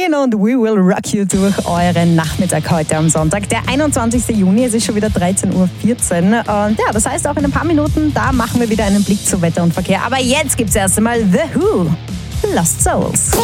Queen und We Will Rock You durch euren Nachmittag heute am Sonntag. Der 21. Juni, es ist schon wieder 13.14 Uhr. Und ja, das heißt auch in ein paar Minuten, da machen wir wieder einen Blick zu Wetter und Verkehr. Aber jetzt gibt's erst einmal The Who, Lost Souls.